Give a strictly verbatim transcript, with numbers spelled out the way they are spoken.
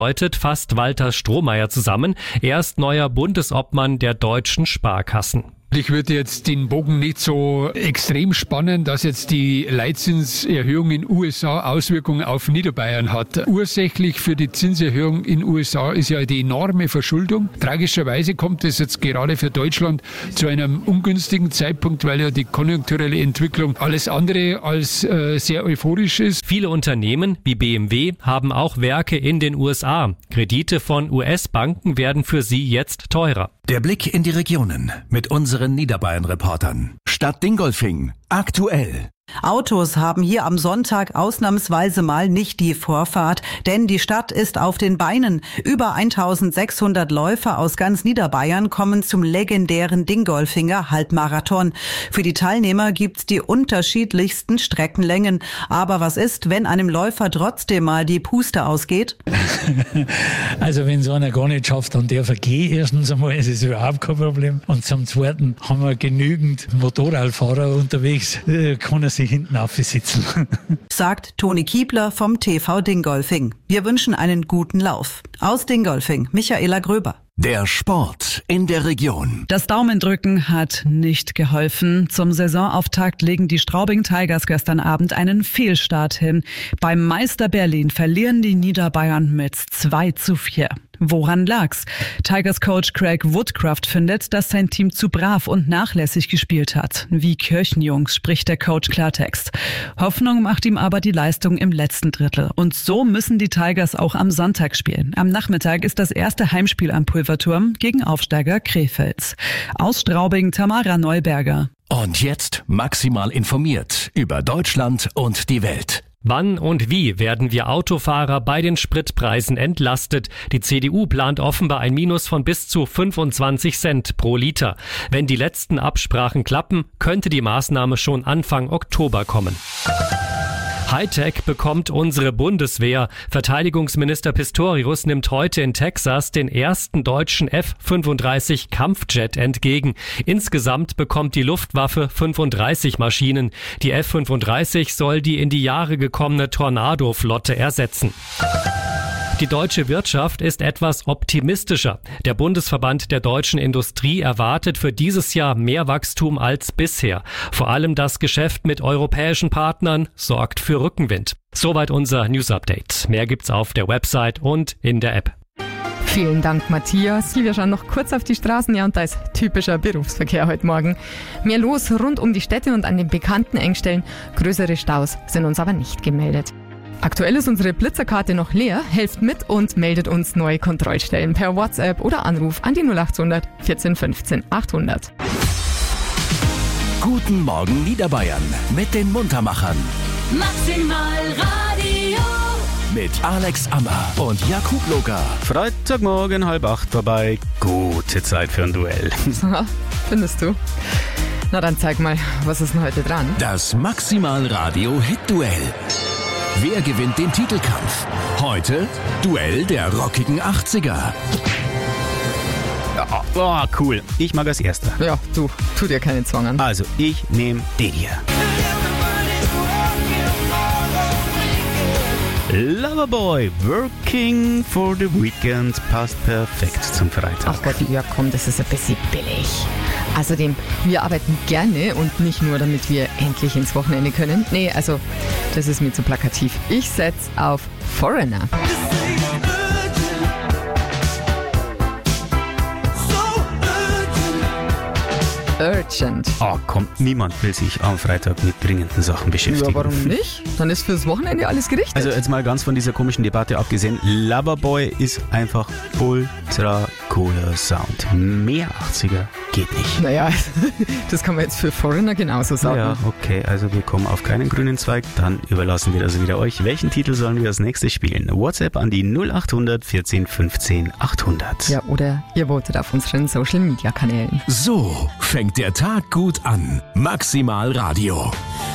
Heute fasst Walter Strohmeier zusammen. Er ist neuer Bundesobmann der deutschen Sparkassen. Ich würde jetzt den Bogen nicht so extrem spannen, dass jetzt die Leitzinserhöhung in den U S A Auswirkungen auf Niederbayern hat. Ursächlich für die Zinserhöhung in den U S A ist ja die enorme Verschuldung. Tragischerweise kommt es jetzt gerade für Deutschland zu einem ungünstigen Zeitpunkt, weil ja die konjunkturelle Entwicklung alles andere als äh, sehr euphorisch ist. Viele Unternehmen wie B M W haben auch Werke in den U S A. Kredite von U S-Banken werden für sie jetzt teurer. Der Blick in die Regionen mit unseren Niederbayern-Reportern. Stadt Dingolfing. Aktuell. Autos haben hier am Sonntag ausnahmsweise mal nicht die Vorfahrt, denn die Stadt ist auf den Beinen. Über eintausendsechshundert Läufer aus ganz Niederbayern kommen zum legendären Dingolfinger Halbmarathon. Für die Teilnehmer gibt's die unterschiedlichsten Streckenlängen. Aber was ist, wenn einem Läufer trotzdem mal die Puste ausgeht? Also wenn es einer gar nicht schafft, dann darf er gehen. Erstens einmal ist es überhaupt kein Problem. Und zum Zweiten haben wir genügend Motorradfahrer unterwegs, kann er sich hinten aufsitzen. Sagt Toni Kiebler vom T V Dingolfing. Wir wünschen einen guten Lauf. Aus Dingolfing, Michaela Gröber. Der Sport in der Region. Das Daumendrücken hat nicht geholfen. Zum Saisonauftakt legen die Straubing Tigers gestern Abend einen Fehlstart hin. Beim Meister Berlin verlieren die Niederbayern mit zwei zu vier. Woran lag's? Tigers-Coach Craig Woodcraft findet, dass sein Team zu brav und nachlässig gespielt hat. Wie Kirchenjungs spricht der Coach Klartext. Hoffnung macht ihm aber die Leistung im letzten Drittel. Und so müssen die Tigers auch am Sonntag spielen. Am Nachmittag ist das erste Heimspiel am Pulverturm gegen Aufsteiger Krefeld. Aus Straubing Tamara Neuberger. Und jetzt maximal informiert über Deutschland und die Welt. Wann und wie werden wir Autofahrer bei den Spritpreisen entlastet? Die C D U plant offenbar ein Minus von bis zu fünfundzwanzig Cent pro Liter. Wenn die letzten Absprachen klappen, könnte die Maßnahme schon Anfang Oktober kommen. Hightech bekommt unsere Bundeswehr. Verteidigungsminister Pistorius nimmt heute in Texas den ersten deutschen F fünfunddreißig Kampfjet entgegen. Insgesamt bekommt die Luftwaffe fünfunddreißig Maschinen. Die F fünfunddreißig soll die in die Jahre gekommene Tornado-Flotte ersetzen. Die deutsche Wirtschaft ist etwas optimistischer. Der Bundesverband der deutschen Industrie erwartet für dieses Jahr mehr Wachstum als bisher. Vor allem das Geschäft mit europäischen Partnern sorgt für Rückenwind. Soweit unser News Update. Mehr gibt's auf der Website und in der App. Vielen Dank, Matthias. Wir schauen noch kurz auf die Straßen. Ja, und da ist typischer Berufsverkehr heute Morgen. Mehr los rund um die Städte und an den bekannten Engstellen. Größere Staus sind uns aber nicht gemeldet. Aktuell ist unsere Blitzerkarte noch leer. Helft mit und meldet uns neue Kontrollstellen per WhatsApp oder Anruf an die null achthundert vierzehn fünfzehn achthundert. Guten Morgen Niederbayern mit den Muntermachern. Maximal Radio. Mit Alex Ammer und Jakub Loga. Freitagmorgen halb acht vorbei. Gute Zeit für ein Duell. Findest du? Na dann zeig mal, was ist denn heute dran? Das Maximal Radio Hit Duell. Wer gewinnt den Titelkampf? Heute Duell der rockigen achtziger. Ja, oh, cool. Ich mag als Erster. Ja, du, tu dir keinen Zwang an. Also, ich nehme den hier. Loverboy, Working for the Weekend, passt perfekt zum Freitag. Ach Gott, ja komm, das ist ein bisschen billig. Außerdem, wir arbeiten gerne und nicht nur, damit wir endlich ins Wochenende können. Nee, also, das ist mir zu plakativ. Ich setz auf Foreigner. Urgent. Oh, kommt, niemand will sich am Freitag mit dringenden Sachen beschäftigen. Ja, warum nicht? Dann ist fürs Wochenende alles gerichtet. Also jetzt mal ganz von dieser komischen Debatte abgesehen, Loverboy ist einfach ultra cooler Sound. Mehr achtziger geht nicht. Naja, das kann man jetzt für Foreigner genauso sagen. Ja, okay, also wir kommen auf keinen grünen Zweig, dann überlassen wir das wieder euch. Welchen Titel sollen wir als nächstes spielen? WhatsApp an die null achthundert vierzehn fünfzehn achthundert. Ja, oder ihr votet auf unseren Social Media Kanälen. So fängt der Tag gut an. Maximal Radio.